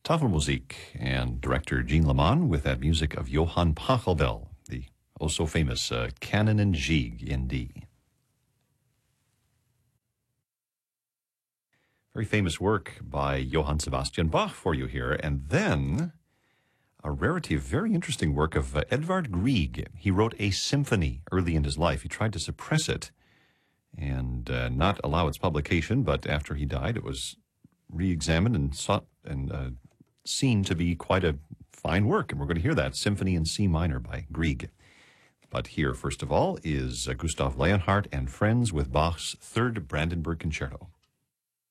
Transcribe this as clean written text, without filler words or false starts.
Tafelmusik and director Jean Leman with that music of Johann Pachelbel, the oh-so-famous Canon and Gigue in D. Very famous work by Johann Sebastian Bach for you here. And then a rarity, a very interesting work of Edvard Grieg. He wrote a symphony early in his life. He tried to suppress it and not allow its publication, but after he died, it was re-examined and sought and seen to be quite a fine work. And we're going to hear that, Symphony in C minor by Grieg. But here, first of all, is Gustav Leonhardt and Friends with Bach's Third Brandenburg Concerto.